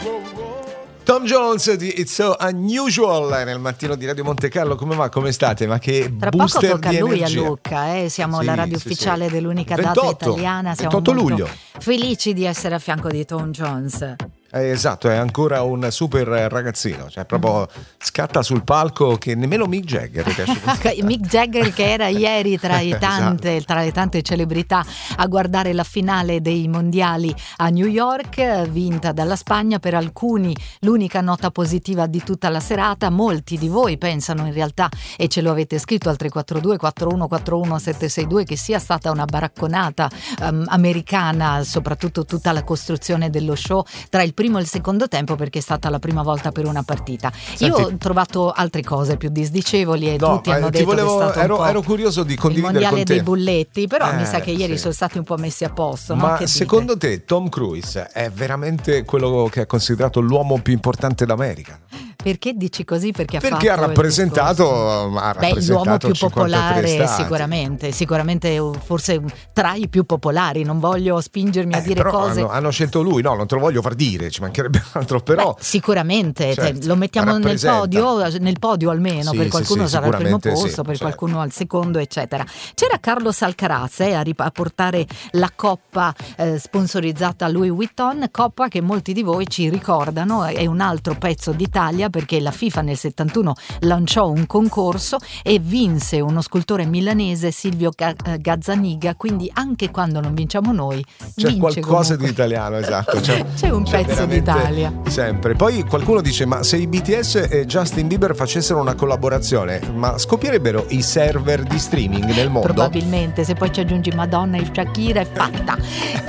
Tom Jones di It's So Unusual nel mattino di Radio Monte Carlo. Come va? Come state? Ma che tra booster poco tocca di a lui, energia. a Lucca, siamo la radio ufficiale dell'unica 28, data italiana, siamo 28 molto luglio. felici di essere a fianco di Tom Jones. Esatto, è ancora un super ragazzino, cioè proprio scatta sul palco che nemmeno Mick Jagger riesce. Mick Jagger che era ieri tra le tante celebrità a guardare la finale dei mondiali a New York, vinta dalla Spagna. Per alcuni l'unica nota positiva di tutta la serata. Molti di voi pensano in realtà, e ce lo avete scritto al 342 4141 762, che sia stata una baracconata americana, soprattutto tutta la costruzione dello show tra il primo e il secondo tempo, perché è stata la prima volta per una partita. Senti, io ho trovato altre cose più disdicevoli e tutti hanno detto che è stato ero curioso di condividere il mondiale con te dei bulletti, però mi sa che ieri sì. sono stati un po' messi a posto. Ma no? Che secondo dite? te Tom Cruise è veramente quello che è considerato l'uomo più importante d'America? Perché dici così? Perché ha rappresentato l'uomo più 53 popolare, stati. sicuramente forse tra i più popolari. Non voglio spingermi a dire però cose. Hanno scelto lui, no, non te lo voglio far dire, ci mancherebbe altro, però sicuramente certo, lo mettiamo rappresenta. nel podio almeno, Sì, per qualcuno sì, sarà al primo posto, sì, per certo. qualcuno al secondo, eccetera. C'era Carlos Alcaraz a portare la coppa sponsorizzata a Louis Vuitton, coppa che molti di voi ci ricordano, è un altro pezzo d'Italia, perché la FIFA nel 71 lanciò un concorso e vinse uno scultore milanese, Silvio Gazzaniga, quindi anche quando non vinciamo noi c'è vince qualcosa comunque. di italiano, esatto, c'è un pezzo d'Italia sempre. Poi qualcuno dice: ma se i BTS e Justin Bieber facessero una collaborazione, ma scoppirebbero i server di streaming nel mondo? Probabilmente, se poi ci aggiungi Madonna e Shakira è fatta.